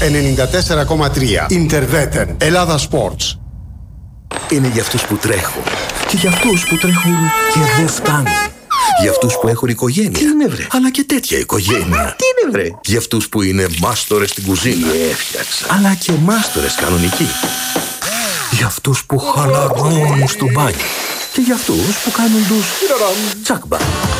94,3. Ιντερβέτεν. Ελλάδα Sports. Είναι για αυτούς που τρέχουν και για αυτούς που τρέχουν και δεν φτάνουν. Για αυτούς που έχουν οικογένεια. Τι είναι βρε? Αλλά και τέτοια οικογένεια. Τι είναι βρε? Για αυτούς που είναι μάστορες στην κουζίνα. Έφτιαξα. Αλλά και μάστορες κανονικοί. Για αυτούς που χαλαρώνουν στο μπάνιο. Και για αυτούς που κάνουν τους τσάκμπα.